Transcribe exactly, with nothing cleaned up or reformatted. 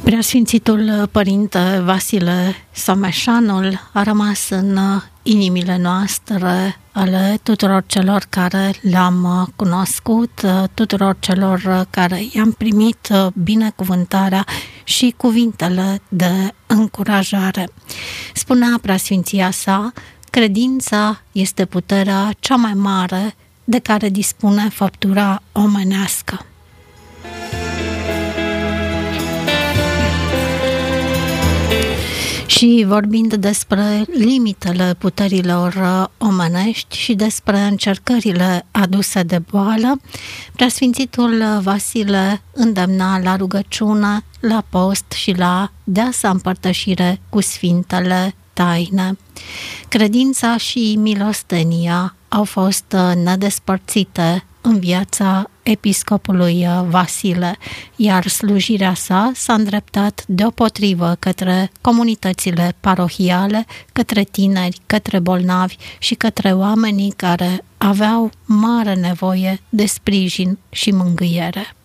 Preasfințitul Părinte Vasile Someșanul a rămas în inimile noastre, ale tuturor celor care l-am cunoscut, tuturor celor care i-am primit binecuvântarea și cuvintele de încurajare. Spunea Preasfinția sa, credința este puterea cea mai mare de care dispune făptura omenească. Și vorbind despre limitele puterilor omenești și despre încercările aduse de boală, Preasfințitul Vasile îndemna la rugăciune, la post și la deasa împărtășire cu sfintele taine. Credința și milostenia au fost nedespărțite în viața episcopului Vasile, iar slujirea sa s-a îndreptat deopotrivă către comunitățile parohiale, către tineri, către bolnavi și către oamenii care aveau mare nevoie de sprijin și mângâiere.